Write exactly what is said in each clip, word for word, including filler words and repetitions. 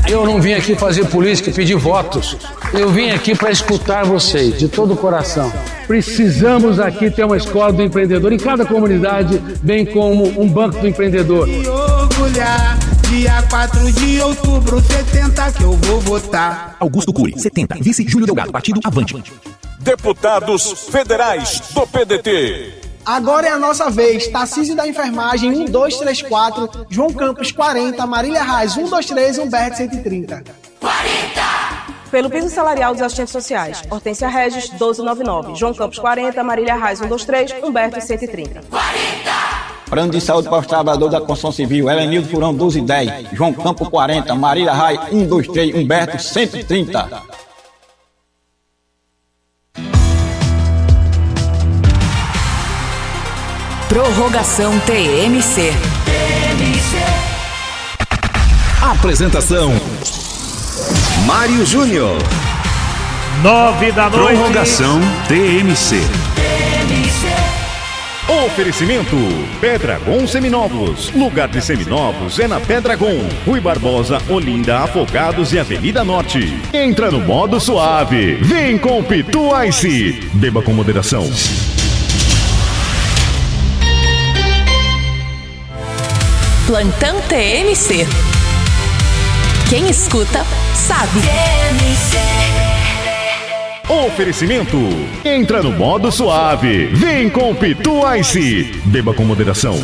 Eu não vim aqui fazer política e pedir votos. Eu vim aqui para escutar vocês, de todo o coração. Precisamos aqui ter uma escola do empreendedor em cada comunidade, bem como um banco do empreendedor. E orgulhar, dia quatro de outubro, setenta que eu vou votar. Augusto Cury, setenta. Vice Júlio Delgado, partido Avante. Deputados federais do P D T. Agora é a nossa vez. Tarcísio da Enfermagem, um, dois, três, quatro. João Campos, quarenta. Marília Reis, um, dois, três. Humberto, cento e trinta. quarenta! Pelo piso salarial dos assistentes sociais, Hortência Regis, doze noventa e nove. João Campos, quarenta. Marília Reis, um, dois, três. Humberto, cento e trinta. quarenta! Plano de saúde para os trabalhadores da construção civil, Helenildo Furão, doze dez. João Campos, quarenta. Marília Reis, um, dois, três. Humberto, cento e trinta. Prorrogação T M C. Apresentação: Mário Júnior. Nove da noite. Prorrogação T M C. Oferecimento: Pedragon Seminovos. Lugar de seminovos é na Pedragon. Rui Barbosa, Olinda, Afogados e Avenida Norte. Entra no modo suave. Vem com Pitu Ice. Beba com moderação. Plantão T M C. Quem escuta, sabe. Oferecimento: entra no modo suave. Vem com Pitu Ice. Beba com moderação.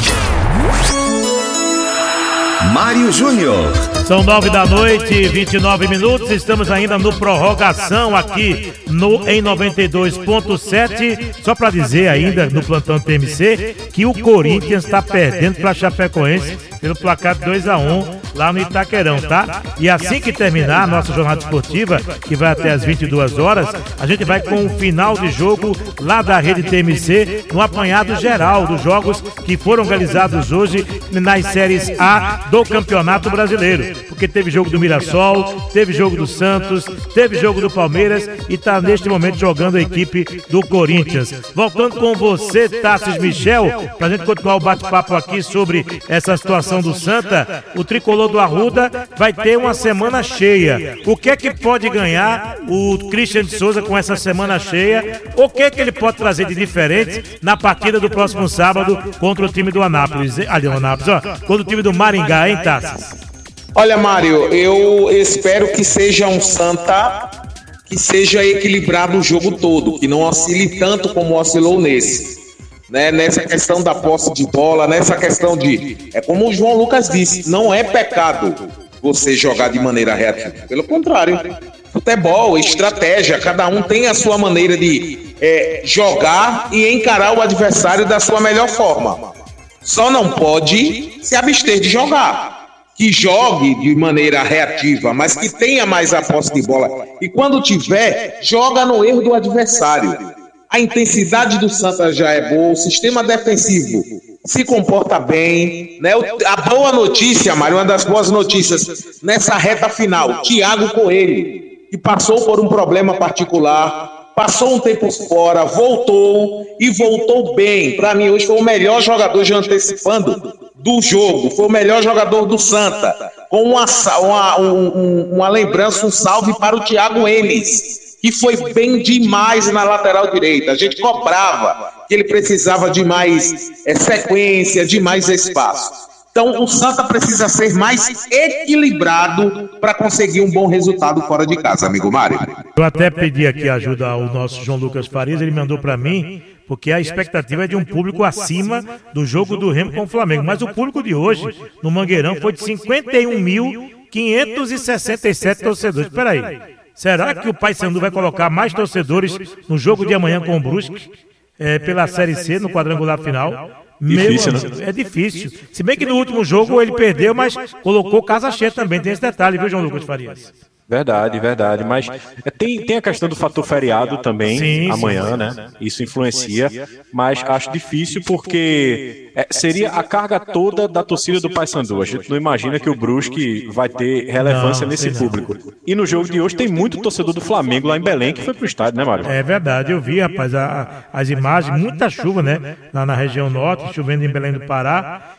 Mário Júnior. São nove da noite, vinte e nove minutos. Estamos ainda no prorrogação aqui no em noventa e dois ponto sete. Só para dizer ainda no plantão T M C que o Corinthians está perdendo para a Chapecoense pelo placar de dois a um lá no Itaquerão, tá? E assim que terminar a nossa jornada esportiva, que vai até as vinte e duas horas, a gente vai com o final de jogo lá da rede T M C, no apanhado geral dos jogos que foram realizados hoje nas séries A do Campeonato Brasileiro. Porque teve jogo do Mirassol, teve jogo do Santos, teve jogo do Palmeiras e está neste momento jogando a equipe do Corinthians. Voltando com você, Tarcísio Michel, para a gente continuar o bate-papo aqui sobre essa situação do Santa. O tricolor do Arruda vai ter uma semana cheia. O que é que pode ganhar o Christian de Souza com essa semana cheia? O que é que ele pode trazer de diferente na partida do próximo sábado contra o time do Anápolis? Ali no Anápolis, ó, contra o time do Maringá, hein, Tarcísio? Olha, Mário, eu espero que seja um Santa que seja equilibrado o jogo todo, que não oscile tanto como oscilou nesse. Né, nessa questão da posse de bola, nessa questão de... É como o João Lucas disse, não é pecado você jogar de maneira reativa. Pelo contrário, futebol, estratégia, cada um tem a sua maneira de é, jogar e encarar o adversário da sua melhor forma. Só não pode se abster de jogar. Que jogue de maneira reativa, mas que tenha mais a posse de bola. E quando tiver, joga no erro do adversário. A intensidade do Santa já é boa, o sistema defensivo se comporta bem, né? A boa notícia, Mário, uma das boas notícias nessa reta final, Thiago Coelho, que passou por um problema particular, passou um tempo fora, voltou e voltou bem. Para mim, hoje foi o melhor jogador, já antecipando, do jogo, foi o melhor jogador do Santa, com uma, uma, um, uma lembrança, um salve para o Thiago Enes, que foi bem demais na lateral direita. A gente cobrava que ele precisava de mais é, sequência, de mais espaço. Então o Santa precisa ser mais equilibrado para conseguir um bom resultado fora de casa, amigo Mário. Eu até pedi aqui ajuda ao nosso João Lucas Farias, ele mandou para mim, porque a expectativa é de um público acima do jogo do Remo com o Flamengo. Mas o público de hoje, no Mangueirão, foi de cinquenta e um mil quinhentos e sessenta e sete torcedores. Espera aí. Será que o Paysandu vai colocar mais torcedores no jogo de amanhã com o Brusque, é, pela Série C, no quadrangular final? Difícil, Meu, né? É difícil. Se bem que no último jogo ele perdeu, mas colocou casa cheia também. Tem esse detalhe, viu, João Lucas Farias? Verdade, verdade, mas tem, tem a questão do fator feriado também, sim, amanhã, sim, né? Isso influencia, mas acho difícil porque é, seria a carga toda da torcida do Paysandu. A gente não imagina que o Brusque vai ter relevância não, nesse público. Não. E no jogo de hoje tem muito torcedor do Flamengo lá em Belém que foi pro estádio, né, Mário? É verdade, eu vi, rapaz, a, a, as imagens, muita chuva, né? Lá na região norte, chovendo em Belém do Pará.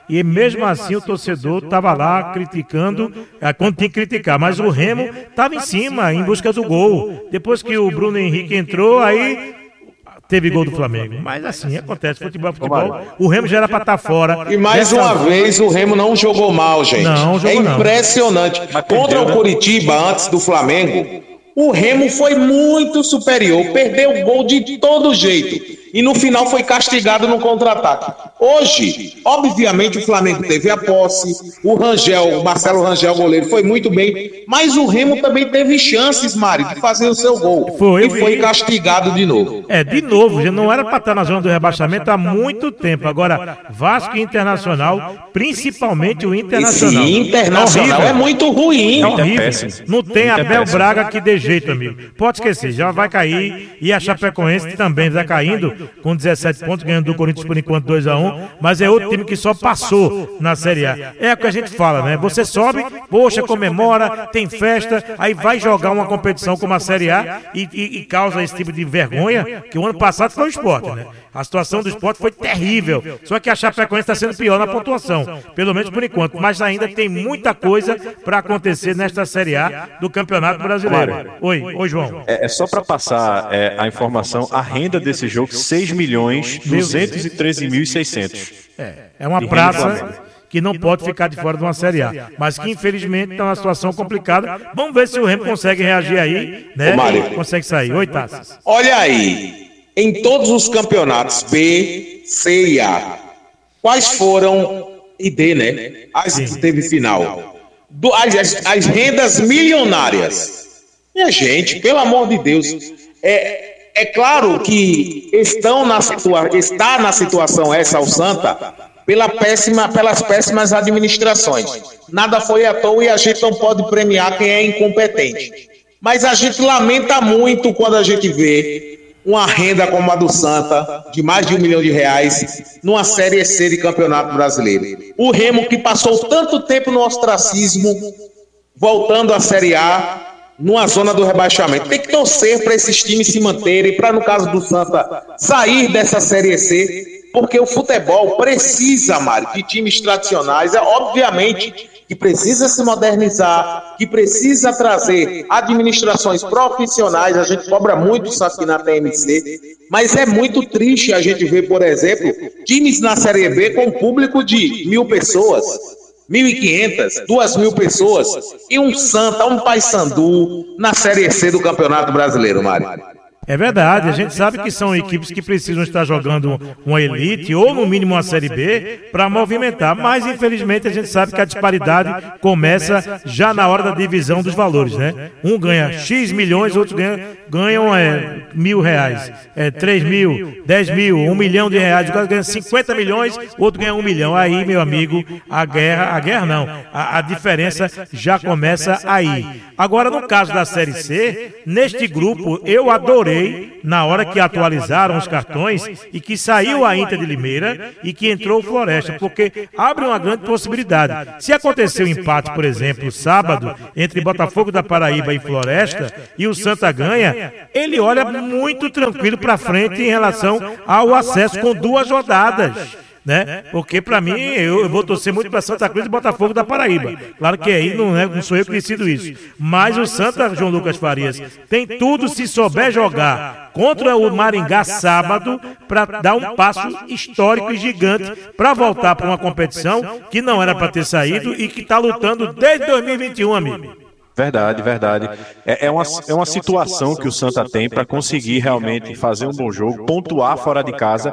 e mesmo assim o torcedor estava lá criticando, quando tinha que criticar, mas o Remo estava em cima, em busca do gol. Depois que o Bruno Henrique entrou, aí teve gol do Flamengo. Mas assim, acontece, futebol, futebol. O Remo já era para estar fora. E mais uma vez, o Remo não jogou mal, gente. Não, jogou é impressionante. Não. Contra o Coritiba, antes do Flamengo, o Remo foi muito superior, perdeu o gol de todo jeito. E no final foi castigado no contra-ataque. Hoje, obviamente, o Flamengo teve a posse, o Rangel, o Marcelo Rangel, goleiro, foi muito bem, mas o Remo também teve chances, Mário, de fazer o seu gol. Foi, e foi castigado de novo. É, de novo, já não era para estar na zona do rebaixamento há muito tempo. Agora, Vasco e Internacional, principalmente o Internacional. Esse Internacional é, é muito ruim. É horrível. Não tem Abel Braga que dê jeito, amigo. Pode esquecer, já vai cair. E a Chapecoense também está caindo, com dezessete pontos, ganhando do Corinthians por enquanto dois a um, mas é outro time que só passou na Série A. É o que a gente fala, né? Você sobe, poxa, comemora, tem festa, aí vai jogar uma competição como a Série A e, e, e causa esse tipo de vergonha, que o ano passado foi o Sport, né? A situação do Sport foi terrível, só que a Chapecoense está sendo pior na pontuação, pelo menos por enquanto, mas ainda tem muita coisa para acontecer nesta Série A do Campeonato Brasileiro. Oi, oi João. É, é só para passar é, a informação, a renda desse jogo, seis milhões duzentos e treze mil e seiscentos. É, é uma praça que não pode ficar de fora de uma Série A, mas que infelizmente está numa situação complicada. Vamos ver se o Remo consegue reagir aí, né? Ô, Mário, consegue sair. Oi, Taças. Olha aí, em todos os campeonatos B, C e A, quais foram, e D, né? As Sim. que teve final. Do, as, as rendas milionárias. Minha gente, pelo amor de Deus, é... É claro que estão na situa- está na situação essa o Santa pela péssima, pelas péssimas administrações. Nada foi à toa e a gente não pode premiar quem é incompetente. Mas a gente lamenta muito quando a gente vê uma renda como a do Santa, de mais de um milhão de reais, numa Série C de Campeonato Brasileiro. O Remo, que passou tanto tempo no ostracismo, voltando à Série A, numa zona do rebaixamento. Tem que torcer para esses times se manterem, para, no caso do Santa, sair dessa Série C, porque o futebol precisa, Mário, de times tradicionais. É, obviamente que precisa se modernizar, que precisa trazer administrações profissionais. A gente cobra muito isso aqui na T M C, mas é muito triste a gente ver, por exemplo, times na Série B com público de mil pessoas, mil e quinhentas, duas mil pessoas, e um Santa, um Paysandu na Série C do Campeonato Brasileiro, Mário. É verdade, a gente sabe que são equipes que precisam estar jogando uma elite ou no mínimo uma Série B para movimentar, mas infelizmente a gente sabe que a disparidade começa já na hora da divisão dos valores, né? Um ganha X milhões, outros ganham, ganham é, mil reais, é, três mil, dez mil, um milhão de reais, o cara ganha cinquenta milhões, outro ganha um milhão. Aí, meu amigo, a guerra, a guerra não, a, a diferença já começa aí. Agora, no caso da Série C, neste grupo, eu adorei na hora que atualizaram os cartões e que saiu a Inter de Limeira e que entrou o Floresta, porque abre uma grande possibilidade. Se acontecer um empate, por exemplo, sábado, entre Botafogo da Paraíba e Floresta, e o Santa ganha, ele olha muito tranquilo para frente em relação ao acesso com duas rodadas. Né? Porque para mim, eu, eu vou torcer muito para Santa Cruz e Botafogo da Paraíba. Claro que aí não, é, não sou eu que decido isso. Mas o Santa, João Lucas Farias, tem tudo se souber jogar contra o Maringá sábado para dar um passo histórico e gigante para voltar para uma competição que não era para ter saído e que está lutando desde dois mil e vinte e um, amigo. Verdade, verdade. É, é, uma, é uma situação que o Santa tem para conseguir realmente fazer um bom jogo, pontuar fora de casa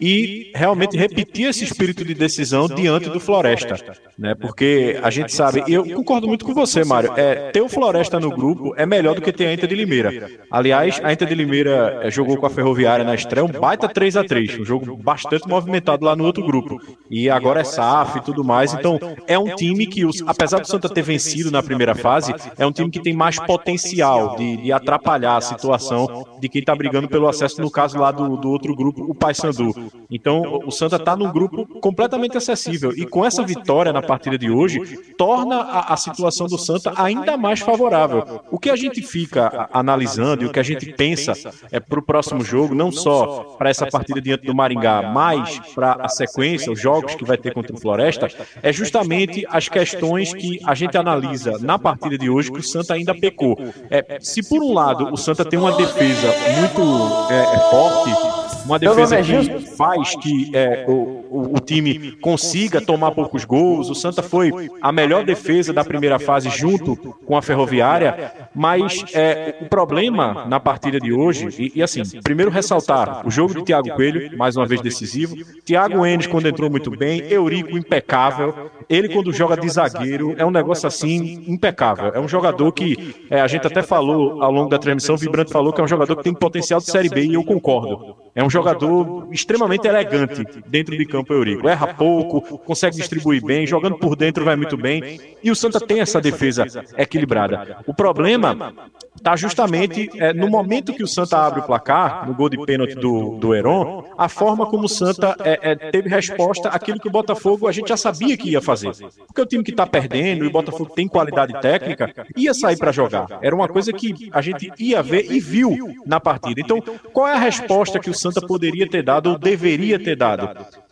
e realmente repetir esse espírito de decisão diante do Floresta, né? Porque a gente sabe, e eu concordo muito com você, Mário, é, ter o Floresta no grupo é melhor do que ter a Inter de Limeira. Aliás, a Inter de Limeira é, jogou com a Ferroviária na estreia, um baita três a três, um jogo bastante movimentado lá no outro grupo. E agora é S A F e tudo mais, então é um time que, os, apesar do Santa ter vencido na primeira fase, é um time que tem mais potencial de, de atrapalhar a situação de quem está brigando pelo acesso, no caso lá do, do outro grupo, o Paysandu. Então, o Santa está num grupo completamente acessível, e com essa vitória na partida de hoje, torna a, a situação do Santa ainda mais favorável. O que a gente fica analisando e o que a gente pensa é para o próximo jogo, não só para essa partida diante do Maringá, mas para a sequência, os jogos que vai ter contra o Floresta, é justamente as questões que a gente analisa na partida de hoje que o Santa ainda pecou. É, se por um lado o Santa tem uma defesa muito é, é, forte, uma defesa que faz que é, o, o, o time consiga tomar poucos gols, o Santa foi a melhor defesa da primeira fase junto com a Ferroviária, mas é, o problema na partida de hoje, e, e assim, primeiro ressaltar o jogo de Thiago Coelho, mais uma vez decisivo, Thiago Enes quando entrou muito bem, Eurico impecável, ele quando joga de zagueiro é um negócio assim impecável, é um jogador que é, a gente até falou ao longo da transmissão, o Vibrante falou que é um jogador que tem potencial de Série B, e eu concordo. É um jogador extremamente elegante dentro de campo, Eurico. Erra pouco, consegue distribuir bem, jogando por dentro vai muito bem. E o Santa tem essa defesa equilibrada. O problema está justamente é, no momento que o Santa abre o placar, no gol de pênalti do, do Heron, a forma como o Santa é, é, teve resposta àquilo que o Botafogo a gente já sabia que ia fazer. Porque o time que está perdendo, e o Botafogo tem qualidade técnica, ia sair para jogar. Era uma coisa que a gente ia ver e viu na partida. Então, qual é a resposta que o Santa poderia ter dado ou deveria ter dado?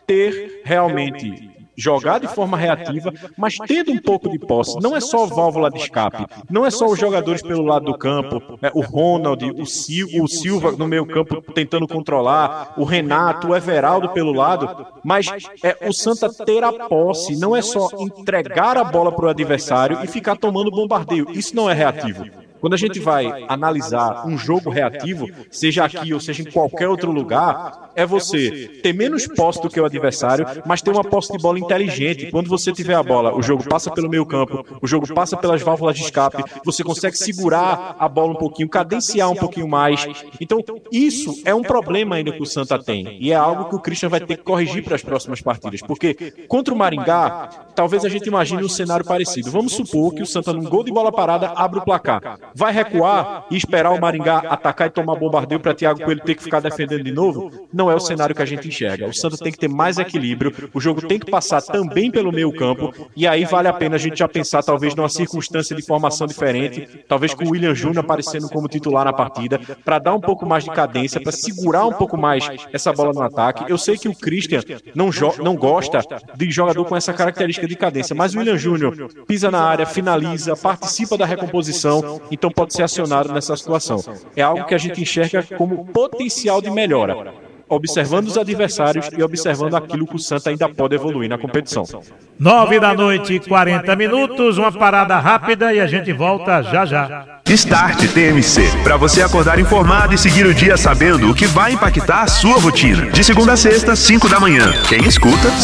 Ter realmente jogar de forma reativa, mas tendo um pouco de posse. Não é só válvula de escape, não é só os jogadores pelo lado do campo, é, o Ronald, o, Sil, o Silva no meio campo tentando controlar, o Renato, o Everaldo pelo lado, mas é, o Santa ter a posse, não é só entregar a bola para o adversário e ficar tomando bombardeio. Isso não é reativo. Quando a gente vai analisar um jogo reativo, seja aqui ou seja em qualquer outro lugar, é você ter menos posse do que o adversário, mas ter uma posse de bola inteligente. Quando você tiver a bola, o jogo passa pelo meio campo, o jogo passa pelas válvulas de escape, você consegue segurar a bola um pouquinho, cadenciar um pouquinho mais. Então, isso é um problema ainda que o Santa tem. E é algo que o Christian vai ter que corrigir para as próximas partidas. Porque contra o Maringá, talvez a gente imagine um cenário parecido. Vamos supor que o Santa, num gol de bola parada, abre o placar. Vai recuar e esperar o Maringá atacar e tomar bombardeio para Thiago Coelho ter que ficar defendendo de novo? Não é o cenário que a gente enxerga. O Santa tem que ter mais equilíbrio, o jogo tem que passar também pelo meio campo, e aí vale a pena a gente já pensar talvez numa circunstância de formação diferente, talvez com o William Júnior aparecendo como titular na partida, para dar um pouco mais de cadência, para segurar um pouco mais essa bola no ataque. Eu sei que o Christian não, não gosta de jogador com essa característica de cadência, mas o William Júnior pisa na área, finaliza, participa da recomposição, então pode ser acionado nessa situação. É algo que a gente enxerga como potencial de melhora, observando os adversários e observando aquilo que o Santa ainda pode evoluir na competição. Nove da noite, quarenta minutos, uma parada rápida e a gente volta já já. Start T M C, para você acordar informado e seguir o dia sabendo o que vai impactar a sua rotina. De segunda a sexta, cinco da manhã. Quem escuta